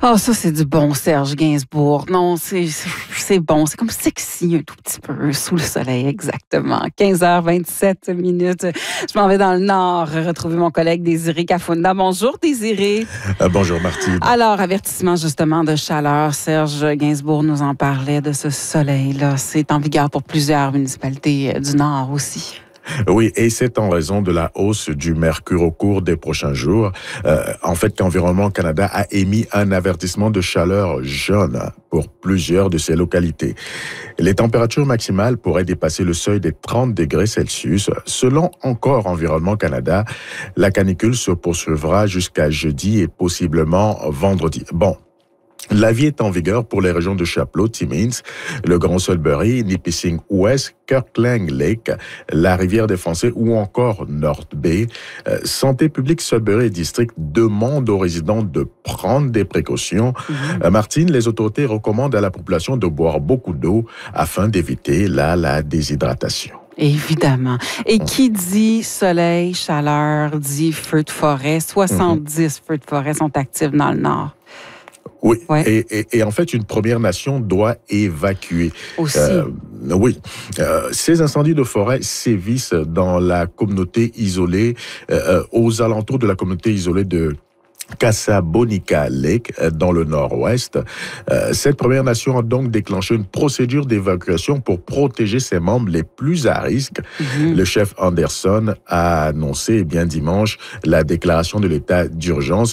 Ah, ça, c'est du bon Serge Gainsbourg. Non, c'est bon. C'est comme sexy un tout petit peu, sous le soleil, exactement. 15h27 minutes. Je m'en vais dans le Nord retrouver mon collègue Désiré Kafunda. Bonjour, Désiré. Bonjour, Martine. Alors, avertissement justement de chaleur. Serge Gainsbourg nous en parlait de ce soleil-là. C'est en vigueur pour plusieurs municipalités du Nord aussi. Oui, et c'est en raison de la hausse du mercure au cours des prochains jours. En fait, l'Environnement Canada a émis un avertissement de chaleur jaune pour plusieurs de ces localités. Les températures maximales pourraient dépasser le seuil des 30 degrés Celsius. Selon encore Environnement Canada, la canicule se poursuivra jusqu'à jeudi et possiblement vendredi. Bon. L'avis est en vigueur pour les régions de Chapleau, Timmins, le Grand Sudbury, Nipissing Ouest, Kirkland Lake, la Rivière des Français ou encore North Bay. Santé publique Sudbury et District demande aux résidents de prendre des précautions. Martine, les autorités recommandent à la population de boire beaucoup d'eau afin d'éviter la déshydratation. Évidemment. Et qui dit soleil, chaleur, dit feu de forêt. 70 feux de forêt sont actifs dans le Nord. Oui, ouais. et en fait, une Première Nation doit évacuer. Aussi. Oui, ces incendies de forêt sévissent dans la communauté isolée, aux alentours de la communauté isolée de Casabonica Lake, dans le nord-ouest. Cette Première Nation a donc déclenché une procédure d'évacuation pour protéger ses membres les plus à risque. Le chef Anderson a annoncé dimanche la déclaration de l'état d'urgence.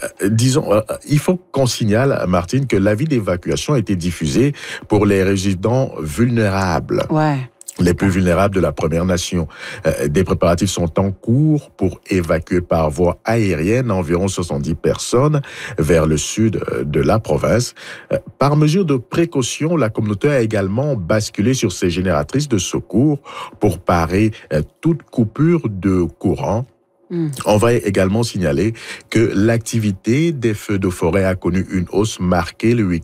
Il faut qu'on signale, Martine, que l'avis d'évacuation a été diffusé pour les résidents vulnérables. Ouais. Les plus vulnérables de la Première Nation. Des préparatifs sont en cours pour évacuer par voie aérienne environ 70 personnes vers le sud de la province. Par mesure de précaution, la communauté a également basculé sur ses génératrices de secours pour parer toute coupure de courant. On va également signaler que l'activité des feux de forêt a connu une hausse marquée le week-end